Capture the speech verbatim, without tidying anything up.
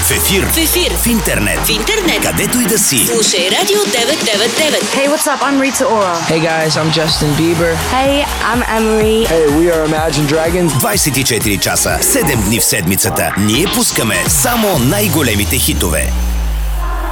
В ефир. В ефир. В интернет. В интернет. Където и да си. Слушай Радио деветsto девет и девет. Hey, what's up? I'm Rita Ora. Hey guys, I'm Justin Bieber. Hey, I'm Emery. Hey, we are Imagine Dragons. двайсет и четири часа, седем дни в седмицата. Ние пускаме само най-големите хитове.